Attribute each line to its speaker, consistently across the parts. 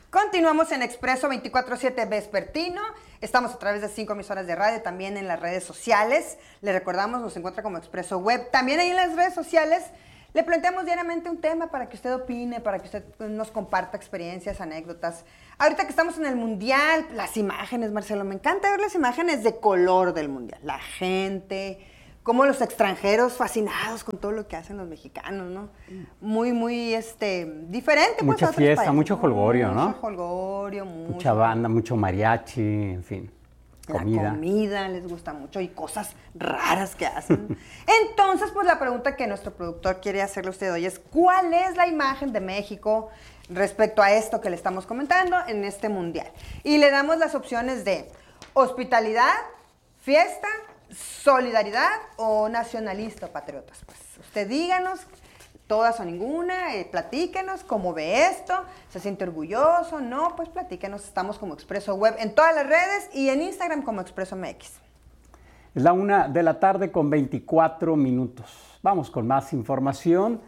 Speaker 1: Continuamos en Expreso 24/7 Vespertino. Estamos a través de 5 emisoras de radio, también en las redes sociales. Le recordamos, nos encuentra como Expreso Web. También ahí en las redes sociales le planteamos diariamente un tema para que usted opine, para que usted nos comparta experiencias, anécdotas. Ahorita que estamos en el Mundial, las imágenes, Marcelo, me encanta ver las imágenes de color del Mundial. La gente, como los extranjeros fascinados con todo lo que hacen los mexicanos, ¿no? Muy, muy diferente.
Speaker 2: Mucha
Speaker 1: pues,
Speaker 2: fiesta,
Speaker 1: países.
Speaker 2: mucho jolgorio, ¿no?
Speaker 1: Mucho jolgorio,
Speaker 2: mucha banda, mucho mariachi, en fin. Comida.
Speaker 1: La comida les gusta mucho y cosas raras que hacen. Entonces, pues la pregunta que nuestro productor quiere hacerle a usted hoy es: ¿cuál es la imagen de México respecto a esto que le estamos comentando en este Mundial? Y le damos las opciones de hospitalidad, fiesta, solidaridad o nacionalista o patriotas. Pues usted díganos, todas o ninguna, platíquenos cómo ve esto, se siente orgulloso, no, pues platíquenos. Estamos como Expreso Web en todas las redes y en Instagram como Expreso MX.
Speaker 2: Es la 1:00 con 24 minutos. Vamos con más información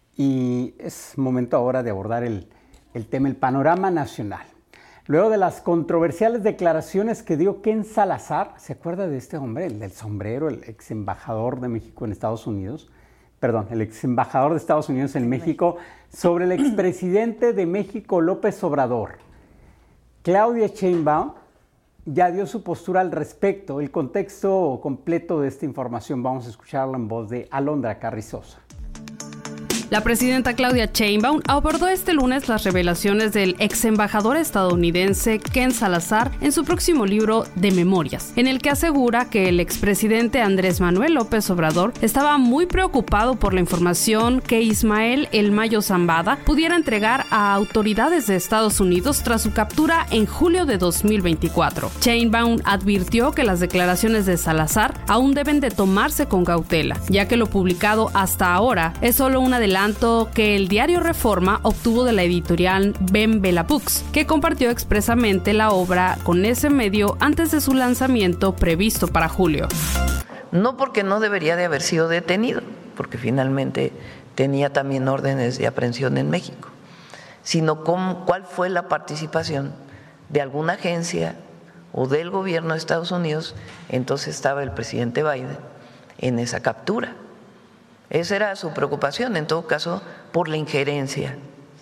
Speaker 2: y es momento ahora de abordar el tema, el panorama nacional. Luego de las controversiales declaraciones que dio Ken Salazar, ¿se acuerda de este hombre, el del sombrero, el ex embajador de México en Estados Unidos? Perdón, el ex embajador de Estados Unidos en México, sobre el expresidente de México, López Obrador. Claudia Sheinbaum ya dio su postura al respecto. El contexto completo de esta información vamos a escucharlo en voz de Alondra Carrizosa.
Speaker 3: La presidenta Claudia Sheinbaum abordó este lunes las revelaciones del ex embajador estadounidense Ken Salazar en su próximo libro de memorias, en el que asegura que el expresidente Andrés Manuel López Obrador estaba muy preocupado por la información que Ismael El Mayo Zambada pudiera entregar a autoridades de Estados Unidos tras su captura en julio de 2024. Sheinbaum advirtió que las declaraciones de Salazar aún deben de tomarse con cautela, ya que lo publicado hasta ahora es solo un adelanto que el diario Reforma obtuvo de la editorial Ben Bella Books, que compartió expresamente la obra con ese medio antes de su lanzamiento previsto para julio.
Speaker 4: No porque no debería de haber sido detenido, porque finalmente tenía también órdenes de aprehensión en México, sino cuál fue la participación de alguna agencia o del gobierno de Estados Unidos, entonces estaba el presidente Biden, en esa captura. Esa era su preocupación, en todo caso, por la injerencia.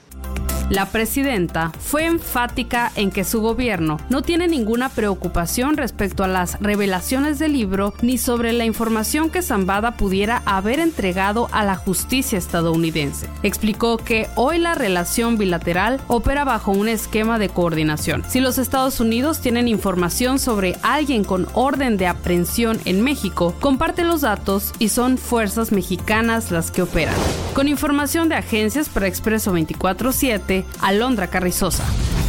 Speaker 3: La presidenta fue enfática en que su gobierno no tiene ninguna preocupación respecto a las revelaciones del libro ni sobre la información que Zambada pudiera haber entregado a la justicia estadounidense. Explicó que hoy la relación bilateral opera bajo un esquema de coordinación. Si los Estados Unidos tienen información sobre alguien con orden de aprehensión en México, comparte los datos y son fuerzas mexicanas las que operan. Con información de agencias para Expreso 24/7, Alondra Carrizosa.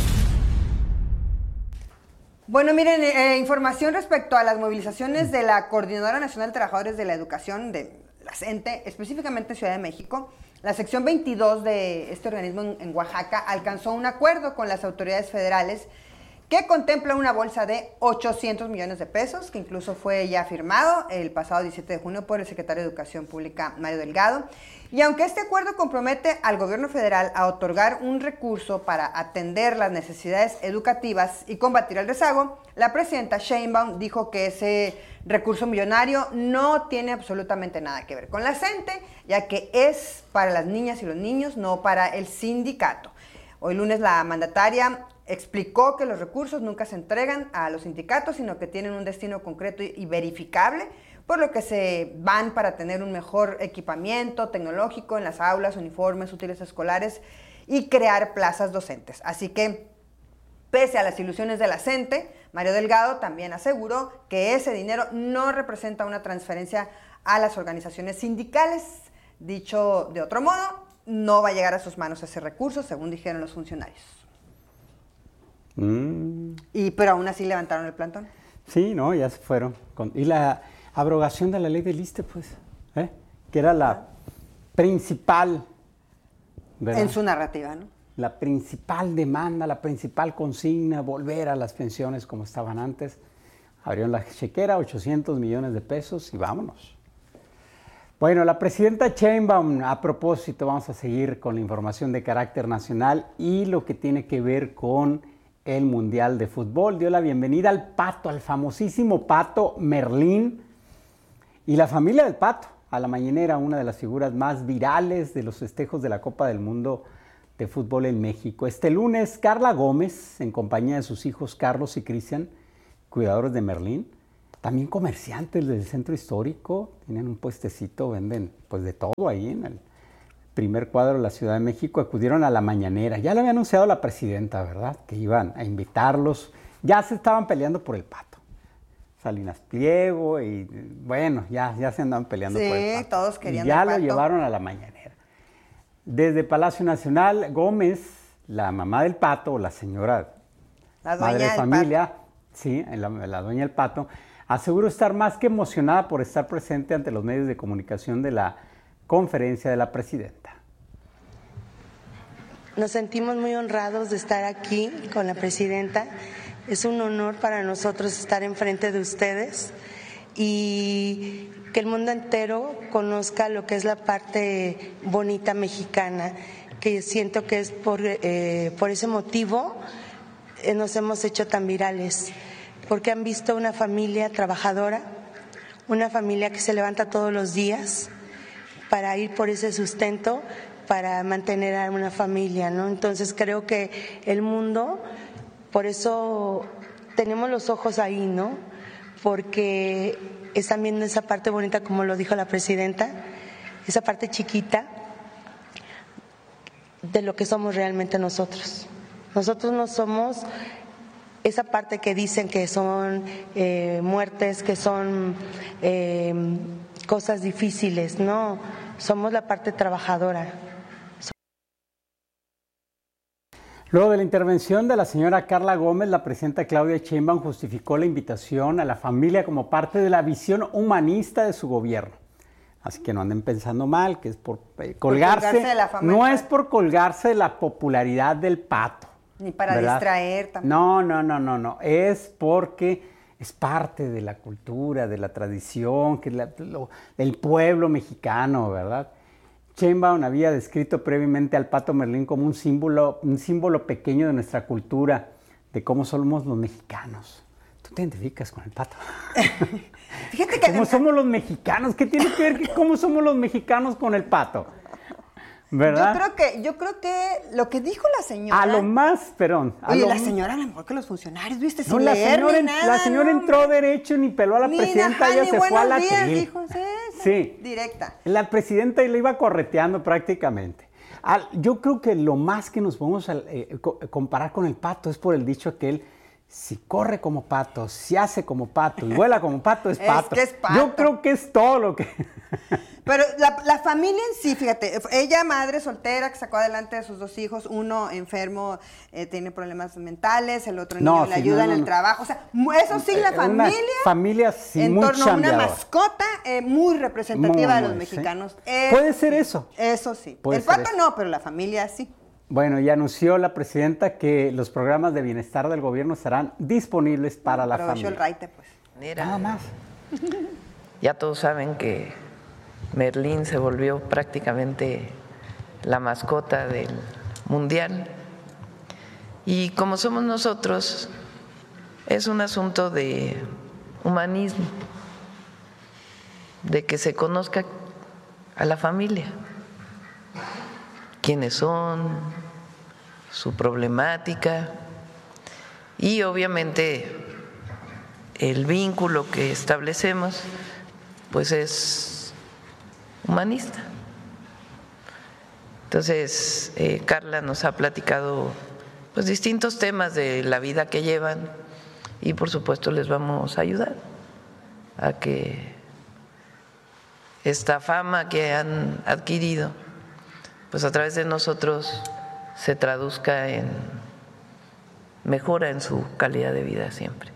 Speaker 1: Bueno, miren, información respecto a las movilizaciones de la Coordinadora Nacional de Trabajadores de la Educación, de la CENTE, específicamente en Ciudad de México. La sección 22 de este organismo en Oaxaca alcanzó un acuerdo con las autoridades federales que contempla una bolsa de 800 millones de pesos, que incluso fue ya firmado el pasado 17 de junio por el secretario de Educación Pública, Mario Delgado. Y aunque este acuerdo compromete al gobierno federal a otorgar un recurso para atender las necesidades educativas y combatir el rezago, la presidenta Sheinbaum dijo que ese recurso millonario no tiene absolutamente nada que ver con la CENTE, ya que es para las niñas y los niños, no para el sindicato. Hoy lunes la mandataria explicó que los recursos nunca se entregan a los sindicatos, sino que tienen un destino concreto y verificable, por lo que se van para tener un mejor equipamiento tecnológico en las aulas, uniformes, útiles escolares y crear plazas docentes. Así que, pese a las ilusiones de la CENTE, Mario Delgado también aseguró que ese dinero no representa una transferencia a las organizaciones sindicales. Dicho de otro modo, no va a llegar a sus manos ese recurso, según dijeron los funcionarios. Pero aún así levantaron el plantón.
Speaker 2: Sí, no, ya se fueron. Y la abrogación de la ley del ISSSTE, pues, que era la principal, ¿verdad?
Speaker 1: En su narrativa, ¿no?
Speaker 2: La principal demanda, la principal consigna, volver a las pensiones como estaban antes. Abrieron la chequera, 800 millones de pesos y vámonos. Bueno, la presidenta Sheinbaum, a propósito, vamos a seguir con la información de carácter nacional y lo que tiene que ver con el Mundial de Fútbol. Dio la bienvenida al Pato, al famosísimo Pato Merlín y la familia del Pato, a la mañanera, una de las figuras más virales de los festejos de la Copa del Mundo de Fútbol en México. Este lunes, Carla Gómez, en compañía de sus hijos Carlos y Cristian, cuidadores de Merlín, también comerciantes del centro histórico, tienen un puestecito, venden pues de todo ahí en el primer cuadro de la Ciudad de México, acudieron a la mañanera. Ya lo había anunciado la presidenta, ¿verdad? Que iban a invitarlos. Ya se estaban peleando por el Pato. Salinas Pliego y bueno, ya se andaban peleando por el Pato.
Speaker 1: Sí, todos querían
Speaker 2: y ya
Speaker 1: el Pato.
Speaker 2: lo llevaron a la mañanera. Desde Palacio Nacional, Gómez, la mamá del Pato, la señora
Speaker 1: La dueña
Speaker 2: madre de
Speaker 1: del
Speaker 2: familia,
Speaker 1: Pato.
Speaker 2: sí, la dueña del Pato, aseguró estar más que emocionada por estar presente ante los medios de comunicación de la conferencia de la presidenta.
Speaker 5: Nos sentimos muy honrados de estar aquí con la presidenta. Es un honor para nosotros estar enfrente de ustedes y que el mundo entero conozca lo que es la parte bonita mexicana, que siento que es por ese motivo nos hemos hecho tan virales, porque han visto una familia trabajadora, una familia que se levanta todos los días para ir por ese sustento, para mantener a una familia, ¿no? Entonces creo que el mundo, por eso tenemos los ojos ahí, ¿no? Porque están viendo esa parte bonita, como lo dijo la presidenta, esa parte chiquita de lo que somos realmente nosotros. Nosotros no somos esa parte que dicen que son muertes, que son cosas difíciles, no, somos la parte trabajadora.
Speaker 2: Luego de la intervención de la señora Carla Gómez, la presidenta Claudia Sheinbaum justificó la invitación a la familia como parte de la visión humanista de su gobierno. Así que no anden pensando mal, que es por colgarse
Speaker 1: de la fama
Speaker 2: no
Speaker 1: del
Speaker 2: es por colgarse de la popularidad del Pato.
Speaker 1: Ni para
Speaker 2: ¿verdad?
Speaker 1: distraer tampoco.
Speaker 2: No, es porque es parte de la cultura, de la tradición, que del pueblo mexicano, ¿verdad? Sheinbaum había descrito previamente al Pato Merlín como un símbolo pequeño de nuestra cultura, de cómo somos los mexicanos. ¿Tú te identificas con el Pato?
Speaker 1: Fíjate que
Speaker 2: ¿Cómo somos los mexicanos? ¿Qué tiene que ver cómo somos los mexicanos con el Pato? ¿Verdad?
Speaker 1: Yo creo que lo que dijo la señora.
Speaker 2: A lo más, perdón.
Speaker 1: Oye, la señora a lo mejor que los funcionarios, ¿viste?
Speaker 2: No,
Speaker 1: Sin leer ni nada.
Speaker 2: la señora entró derecho, ni peló a la presidenta, ella se fue a la tril.
Speaker 1: Dijo,
Speaker 2: sí,
Speaker 1: directa.
Speaker 2: La presidenta le iba correteando prácticamente. Yo creo que lo más que nos podemos comparar con el Pato es por el dicho aquel: si corre como pato, si hace como pato y vuela como pato, es pato.
Speaker 1: Es que es pato.
Speaker 2: Yo creo que es todo lo que...
Speaker 1: Pero la familia en sí, fíjate, ella madre soltera que sacó adelante a sus dos hijos, uno enfermo, tiene problemas mentales, el otro niño le ayuda en el trabajo, o sea, eso sí, la familia.
Speaker 2: Una familia sí,
Speaker 1: en
Speaker 2: muy
Speaker 1: torno a una
Speaker 2: chambeadora.
Speaker 1: mascota muy representativa de los mexicanos.
Speaker 2: ¿Sí? Puede ser eso.
Speaker 1: Eso sí.
Speaker 2: Puede
Speaker 1: El Pato
Speaker 2: ser eso.
Speaker 1: no, pero la familia sí.
Speaker 2: Bueno, y anunció la presidenta que los programas de bienestar del gobierno estarán disponibles para la
Speaker 1: Aprovechó
Speaker 2: familia.
Speaker 1: el raite, pues.
Speaker 4: Mira,
Speaker 2: Nada más.
Speaker 4: ya todos saben que Merlín se volvió prácticamente la mascota del Mundial. Y como somos nosotros, es un asunto de humanismo, de que se conozca a la familia, quiénes son, su problemática y obviamente el vínculo que establecemos pues es humanista. Entonces, Carla nos ha platicado pues distintos temas de la vida que llevan y por supuesto les vamos a ayudar a que esta fama que han adquirido pues a través de nosotros se traduzca en mejora en su calidad de vida siempre.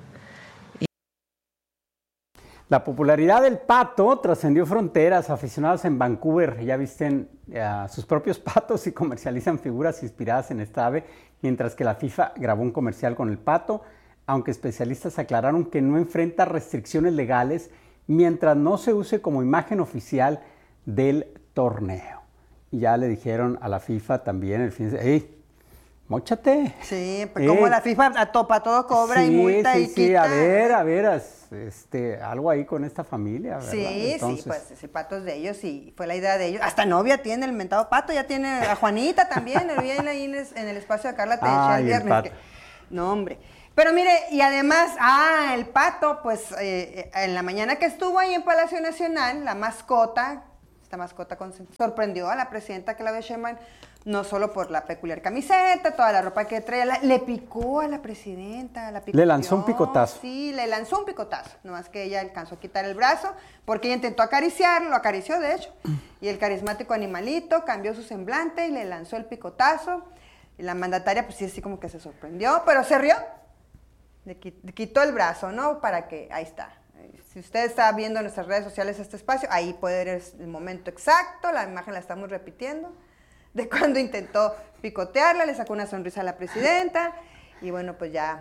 Speaker 2: La popularidad del Pato trascendió fronteras. Aficionados en Vancouver ya visten a sus propios patos y comercializan figuras inspiradas en esta ave, mientras que la FIFA grabó un comercial con el Pato, aunque especialistas aclararon que no enfrenta restricciones legales mientras no se use como imagen oficial del torneo. Y ya le dijeron a la FIFA también el fin de semana, ¡ey, móchate!
Speaker 1: Sí, pues como la FIFA a todo cobra
Speaker 2: sí,
Speaker 1: y multa y
Speaker 2: sí,
Speaker 1: quita.
Speaker 2: a ver, algo ahí con esta familia, ¿verdad?
Speaker 1: Sí,
Speaker 2: Entonces,
Speaker 1: sí, pues ese Pato es de ellos y fue la idea de ellos. Hasta novia tiene el mentado Pato, ya tiene a Juanita también, el bien ahí en el espacio de Carla te decía el viernes. No, hombre. Pero mire, y además, el Pato, pues en la mañana que estuvo ahí en Palacio Nacional, la mascota, esta mascota sorprendió a la presidenta Claudia Sheinbaum, no solo por la peculiar camiseta, toda la ropa que traía, le picó a la presidenta,
Speaker 2: le lanzó un picotazo.
Speaker 1: Sí, le lanzó un picotazo, nomás que ella alcanzó a quitar el brazo, porque ella intentó acariciarlo, lo acarició de hecho, y el carismático animalito cambió su semblante y le lanzó el picotazo, y la mandataria pues sí, así como que se sorprendió, pero se rió, le quitó el brazo, ¿no? Para que, ahí está. Si usted está viendo en nuestras redes sociales este espacio, ahí puede ver el momento exacto, la imagen la estamos repitiendo, de cuando intentó picotearla, le sacó una sonrisa a la presidenta, y bueno, pues ya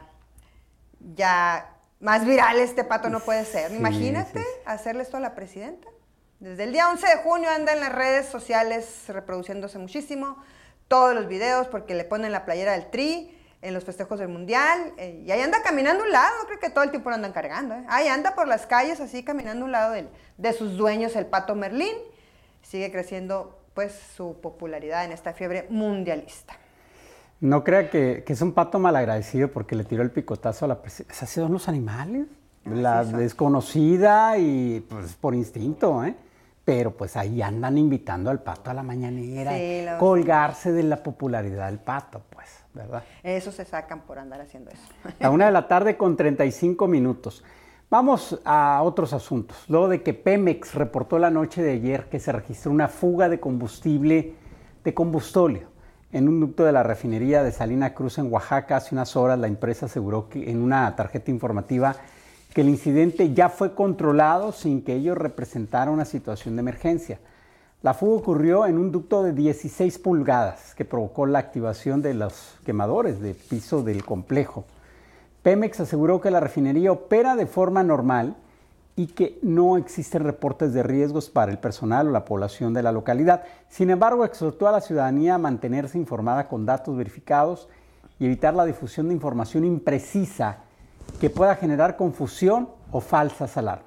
Speaker 1: más viral este Pato no puede ser.
Speaker 2: Sí,
Speaker 1: Imagínate
Speaker 2: sí.
Speaker 1: hacerle esto a la presidenta. Desde el día 11 de junio anda en las redes sociales reproduciéndose muchísimo, todos los videos, porque le ponen la playera del Tri, en los festejos del Mundial, y ahí anda caminando a un lado, creo que todo el tiempo lo andan cargando, ahí anda por las calles así caminando a un lado de sus dueños, el Pato Merlín, sigue creciendo pues su popularidad en esta fiebre mundialista.
Speaker 2: No crea que es un Pato malagradecido porque le tiró el picotazo a la presidenta. Así son los animales, la desconocida y pues por instinto, pero pues ahí andan invitando al Pato a la mañanera, colgarse de la popularidad del Pato, pues, ¿verdad?
Speaker 1: Eso se sacan por andar haciendo eso.
Speaker 2: A 1:35 p.m. Vamos a otros asuntos. Luego de que Pemex reportó la noche de ayer que se registró una fuga de combustible, de combustóleo, en un ducto de la refinería de Salina Cruz en Oaxaca, hace unas horas la empresa aseguró que en una tarjeta informativa que el incidente ya fue controlado sin que ello representara una situación de emergencia. La fuga ocurrió en un ducto de 16 pulgadas que provocó la activación de los quemadores de piso del complejo. Pemex aseguró que la refinería opera de forma normal y que no existen reportes de riesgos para el personal o la población de la localidad. Sin embargo, exhortó a la ciudadanía a mantenerse informada con datos verificados y evitar la difusión de información imprecisa que pueda generar confusión o falsas alarmas.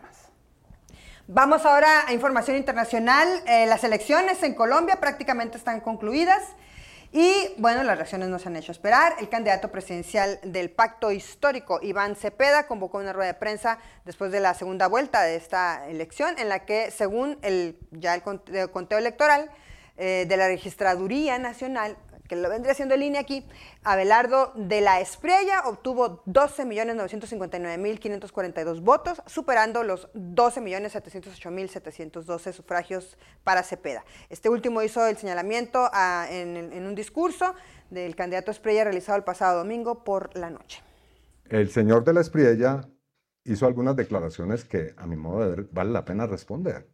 Speaker 1: Vamos ahora a información internacional. Las elecciones en Colombia prácticamente están concluidas y, bueno, las reacciones no se han hecho esperar. El candidato presidencial del Pacto Histórico, Iván Cepeda, convocó una rueda de prensa después de la segunda vuelta de esta elección, en la que, según el conteo electoral de la Registraduría Nacional, que lo vendría siendo el INE aquí, Abelardo de la Espriella obtuvo 12.959.542 votos, superando los 12.708.712 sufragios para Cepeda. Este último hizo el señalamiento en un discurso del candidato Espriella realizado el pasado domingo por la noche.
Speaker 6: El señor de la Espriella hizo algunas declaraciones que, a mi modo de ver, vale la pena responder.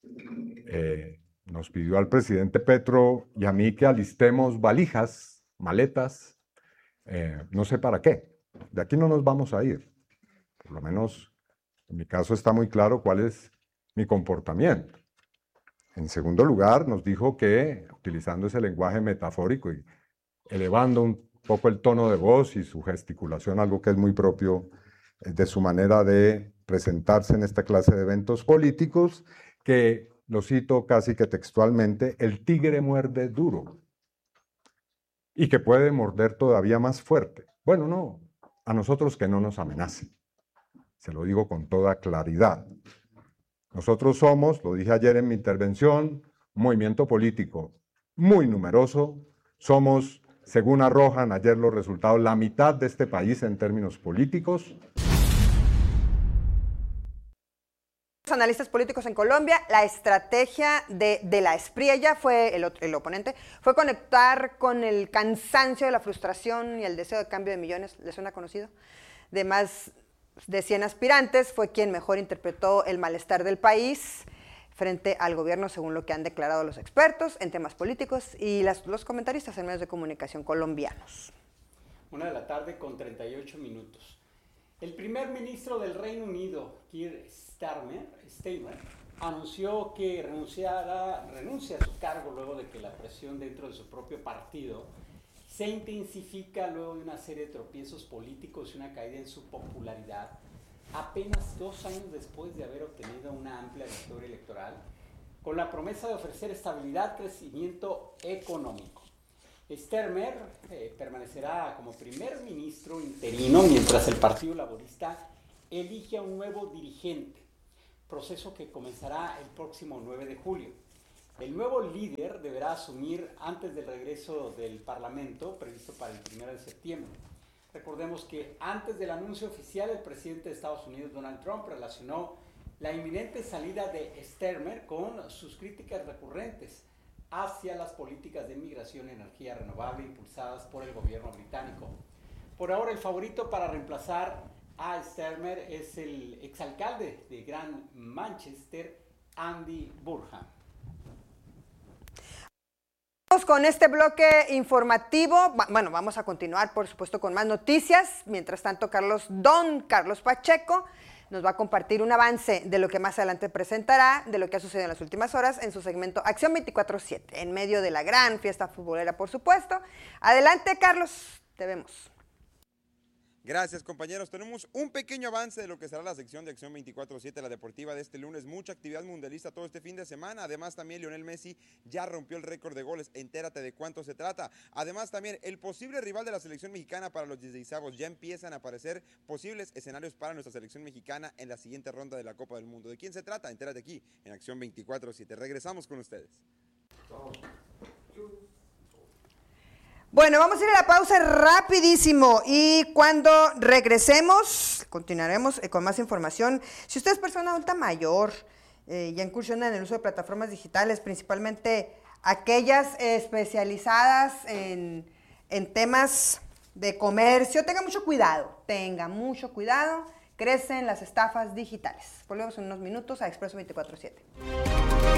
Speaker 6: Nos pidió al presidente Petro y a mí que alistemos valijas, maletas, no sé para qué. De aquí no nos vamos a ir. Por lo menos, en mi caso está muy claro cuál es mi comportamiento. En segundo lugar, nos dijo que, utilizando ese lenguaje metafórico y elevando un poco el tono de voz y su gesticulación, algo que es muy propio de su manera de presentarse en esta clase de eventos políticos, que, lo cito casi que textualmente, el tigre muerde duro y que puede morder todavía más fuerte. Bueno, no, a nosotros que no nos amenacen. Se lo digo con toda claridad. Nosotros somos, lo dije ayer en mi intervención, un movimiento político muy numeroso. Somos, según arrojan ayer los resultados, la mitad de este país en términos políticos.
Speaker 1: Analistas políticos en Colombia, la estrategia de la Espriella fue, el oponente, fue conectar con el cansancio, la frustración y el deseo de cambio de millones, ¿les suena conocido? De más de 100 aspirantes, fue quien mejor interpretó el malestar del país frente al gobierno, según lo que han declarado los expertos en temas políticos y los comentaristas en medios de comunicación colombianos.
Speaker 2: 1:38 p.m. El primer ministro del Reino Unido, Keir Starmer, anunció que renuncia a su cargo luego de que la presión dentro de su propio partido se intensifica luego de una serie de tropiezos políticos y una caída en su popularidad, apenas 2 años después de haber obtenido una amplia victoria electoral, con la promesa de ofrecer estabilidad, crecimiento económico. Stemmer permanecerá como primer ministro interino mientras el Partido Laborista elige a un nuevo dirigente, proceso que comenzará el próximo 9 de julio. El nuevo líder deberá asumir antes del regreso del Parlamento, previsto para el 1 de septiembre. Recordemos que antes del anuncio oficial, el presidente de Estados Unidos, Donald Trump, relacionó la inminente salida de Stemmer con sus críticas recurrentes hacia las políticas de migración y energía renovable impulsadas por el gobierno británico. Por ahora, el favorito para reemplazar a Stemmer es el exalcalde de Gran Manchester, Andy Burnham.
Speaker 1: Con este bloque informativo, bueno, vamos a continuar, por supuesto, con más noticias. Mientras tanto, don Carlos Pacheco nos va a compartir un avance de lo que más adelante presentará, de lo que ha sucedido en las últimas horas en su segmento Acción 24/7, en medio de la gran fiesta futbolera, por supuesto. Adelante, Carlos, te vemos.
Speaker 7: Gracias, compañeros. Tenemos un pequeño avance de lo que será la sección de Acción 24/7, la deportiva de este lunes. Mucha actividad mundialista todo este fin de semana. Además, también Lionel Messi ya rompió el récord de goles. Entérate de cuánto se trata. Además, también el posible rival de la selección mexicana para los 16avos. Ya empiezan a aparecer posibles escenarios para nuestra selección mexicana en la siguiente ronda de la Copa del Mundo. ¿De quién se trata? Entérate aquí en Acción 24/7. Regresamos con ustedes.
Speaker 1: Bueno, vamos a ir a la pausa rapidísimo y cuando regresemos continuaremos con más información. Si usted es persona adulta mayor, ya incursiona en el uso de plataformas digitales, principalmente aquellas especializadas en temas de comercio, tenga mucho cuidado, crecen las estafas digitales. Volvemos en unos minutos a Expreso 24/7.